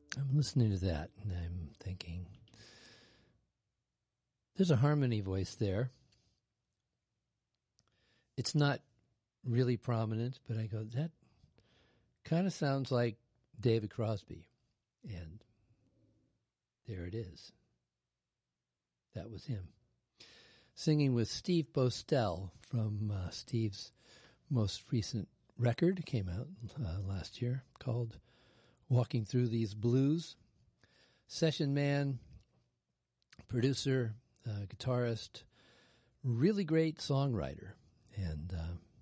I'm listening to that and I'm thinking, there's a harmony voice there. It's not really prominent, but I go, that kind of sounds like David Crosby. And there it is. That was him. Singing with Steve Bostell from Steve's most recent record, came out last year, called Walking Through These Blues. Session man, producer, guitarist, really great songwriter. And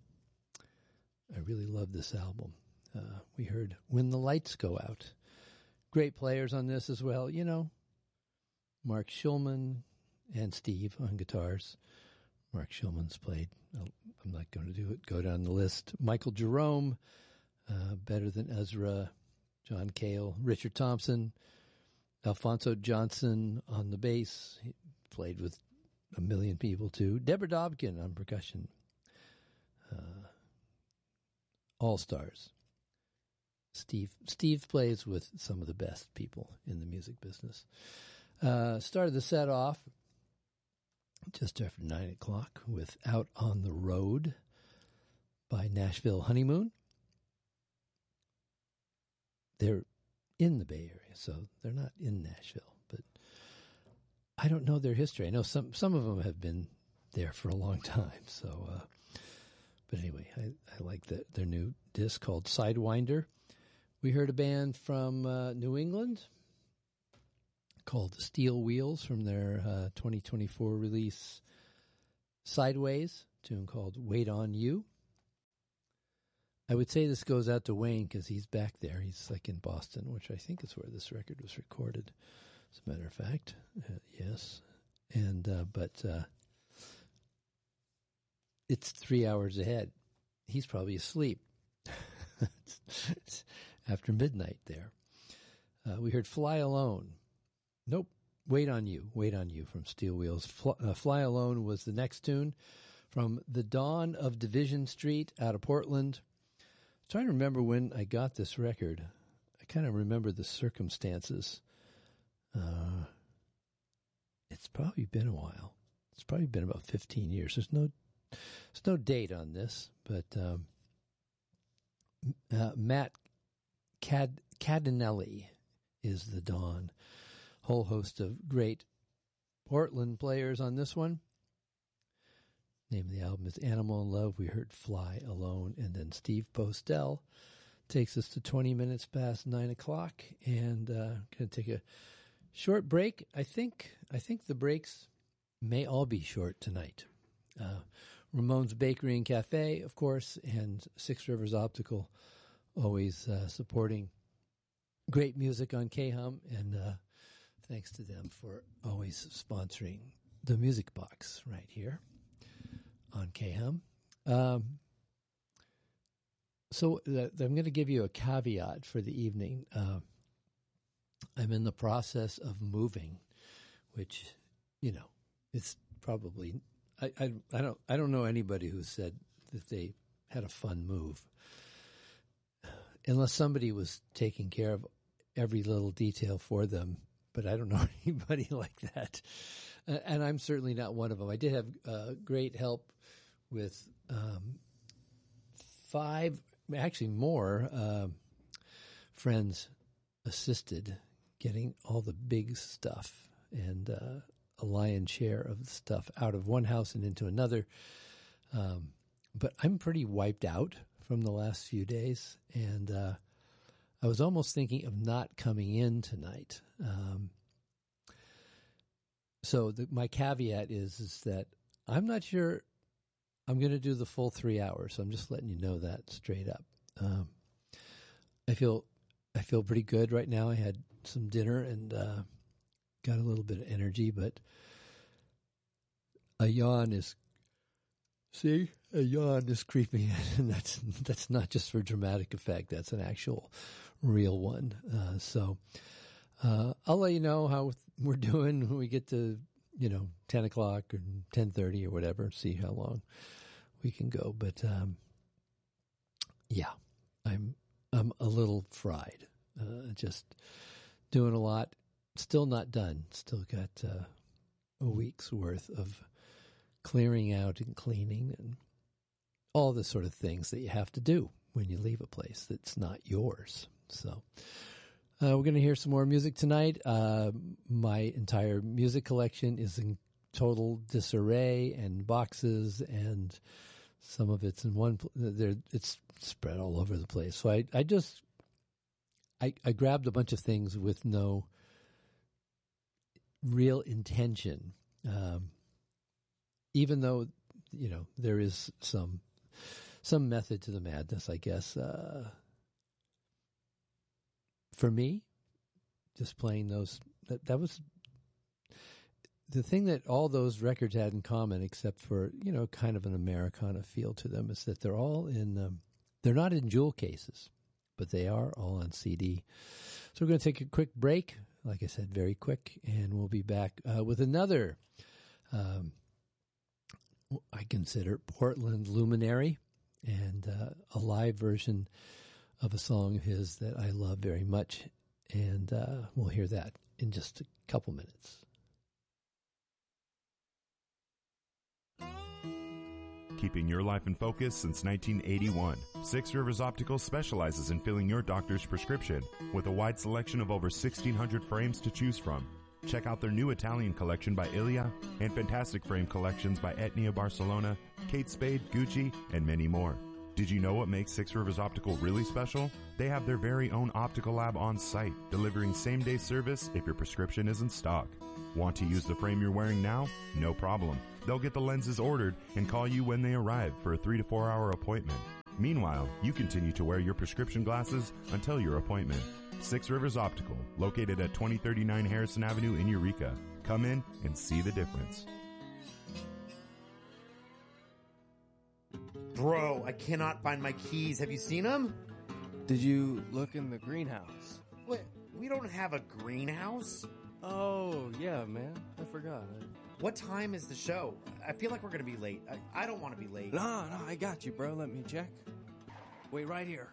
I really love this album. We heard When the Lights Go Out. Great players on this as well. You know, Mark Shulman and Steve on guitars. Mark Shulman's played, I'm not going to go down the list. Michael Jerome, Better Than Ezra, John Cale, Richard Thompson, Alphonso Johnson on the bass. He played with a million people too. Deborah Dobkin on percussion. All stars. Steve plays with some of the best people in the music business. Started the set off just after 9 o'clock with Out on the Road by Nashville Honeymoon. They're in the Bay Area, so they're not in Nashville, but I don't know their history. I know some of them have been there for a long time, so but anyway, I like their new disc called Sidewinder. We heard a band from New England called the Steel Wheels from their 2024 release Sideways, a tune called Wait on You. I would say this goes out to Wayne because he's back there. He's like in Boston, which I think is where this record was recorded, as a matter of fact. Yes. And but it's 3 hours ahead. He's probably asleep. It's after midnight there. We heard Fly Alone. Nope. Wait on You from Steel Wheels. Fly Alone was the next tune from The Dawn of Division Street out of Portland. I'm trying to remember when I got this record. I kind of remember the circumstances. It's probably been a while. It's probably been about 15 years. There's no date on this, but Matt Cadinelli is the Dawn. Whole host of great Portland players on this one. Name of the album is Animal in Love. We heard Fly Alone, and then Steve Bostell takes us to 20 minutes past 9 o'clock, and going to take a short break. I think the breaks may all be short tonight. Ramon's Bakery and Cafe, of course, and Six Rivers Optical, always supporting great music on KHUM, and thanks to them for always sponsoring the Music Box right here on KHUM. So I'm going to give you a caveat for the evening. I'm in the process of moving, which, you know, it's probably... I don't know anybody who said that they had a fun move, unless somebody was taking care of every little detail for them. But I don't know anybody like that, and I'm certainly not one of them. I did have great help with 5, actually more friends assisted getting all the big stuff and a lion's share of the stuff out of one house and into another. But I'm pretty wiped out from the last few days, and I was almost thinking of not coming in tonight. So my caveat is that I'm not sure I'm going to do the full 3 hours. So I'm just letting you know that straight up. I feel pretty good right now. I had some dinner and got a little bit of energy, but a yawn is creeping in, and that's not just for dramatic effect. That's an actual real one. So I'll let you know how we're doing when we get to, 10 o'clock or 10:30 or whatever, see how long we can go. But yeah, I'm a little fried. Just doing a lot. Still not done. Still got a week's worth of clearing out and cleaning and all the sort of things that you have to do when you leave a place that's not yours. So we're going to hear some more music tonight. My entire music collection is in total disarray and boxes, and some of it's in one. It's spread all over the place. So I grabbed a bunch of things with no real intention, even though there is some method to the madness, I guess. For me, just playing those, that was the thing that all those records had in common, except for, kind of an Americana feel to them, is that they're all they're not in jewel cases, but they are all on CD. So we're going to take a quick break, like I said, very quick, and we'll be back with another, I consider, Portland luminary, and a live version of a song of his that I love very much, and we'll hear that in just a couple minutes. Keeping your life in focus since 1981, Six Rivers Optical specializes in filling your doctor's prescription with a wide selection of over 1,600 frames to choose from. Check out their new Italian collection by Ilia and fantastic frame collections by Etnia Barcelona, Kate Spade, Gucci, and many more. Did you know what makes Six Rivers Optical really special? They have their very own optical lab on site, delivering same-day service if your prescription is in stock. Want to use the frame you're wearing now? No problem. They'll get the lenses ordered and call you when they arrive for a 3 to 4 hour appointment. Meanwhile, you continue to wear your prescription glasses until your appointment. Six Rivers Optical, located at 2039 Harrison Avenue in Eureka. Come in and see the difference. Bro, I cannot find my keys. Have you seen them? Did you look in the greenhouse? What? We don't have a greenhouse? Oh, yeah, man. I forgot. What time is the show? I feel like we're going to be late. I don't want to be late. No, I got you, bro. Let me check. Wait right here.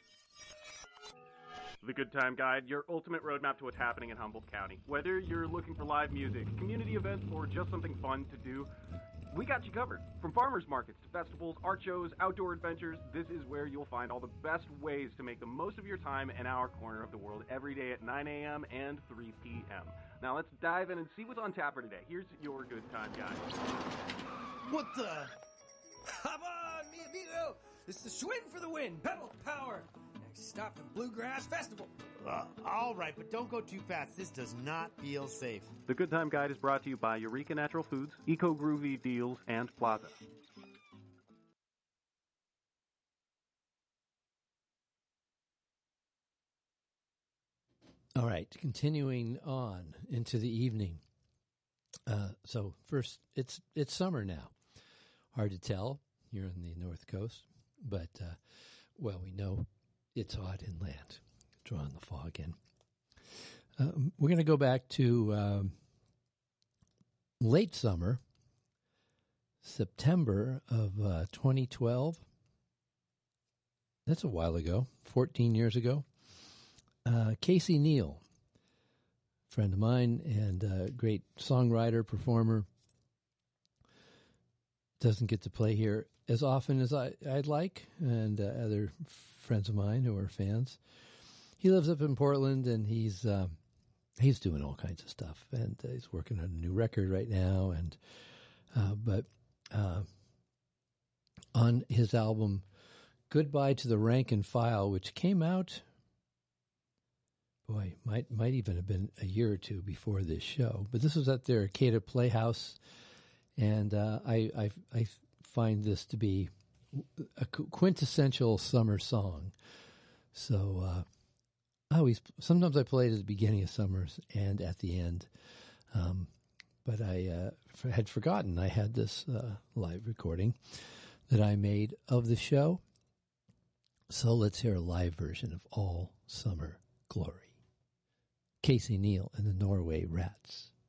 The Good Time Guide, your ultimate roadmap to what's happening in Humboldt County. Whether you're looking for live music, community events, or just something fun to do, we got you covered. From farmers markets to festivals, art shows, outdoor adventures, this is where you'll find all the best ways to make the most of your time in our corner of the world every day at 9 a.m. and 3 p.m. Now let's dive in and see what's on tap for today. Here's your Good Time Guide. What the? Come on, mi amigo! This is Swing for the Win, pedal power! Next stop, the Bluegrass Festival. All right, but don't go too fast. This does not feel safe. The Good Time Guide is brought to you by Eureka Natural Foods, Eco Groovy Deals, and Plaza. All right, continuing on into the evening. So first, it's summer now. Hard to tell here on the North Coast, but, we know it's hot inland. Drawing the fog in. We're going to go back to late summer, September of 2012. That's a while ago, 14 years ago. Casey Neal, friend of mine and great songwriter, performer, doesn't get to play here as often as I'd like, and other friends of mine who are fans. He lives up in Portland, and he's doing all kinds of stuff, and he's working on a new record right now. And but on his album "Goodbye to the Rank and File," which came out, might even have been a year or two before this show, but this was at their Arcata Playhouse, and I find this to be a quintessential summer song. So. Sometimes I play it at the beginning of summers and at the end, but I had forgotten I had this live recording that I made of the show. So let's hear a live version of All Summer Glory. Casey Neal and the Norway Rats.